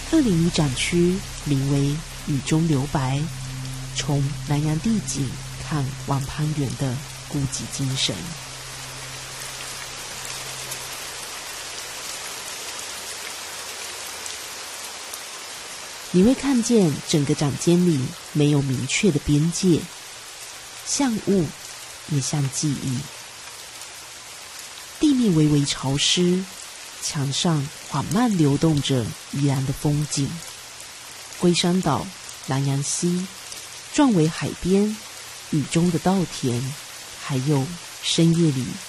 201展区名为雨中留白，从南洋地景看王攀元的孤寂精神。你会看见整个展间里没有明确的边界，像雾也像记忆。地面微微潮湿，墙上缓慢流动着宜兰的风景，龟山岛、南洋溪、壮围海边、雨中的稻田，还有深夜里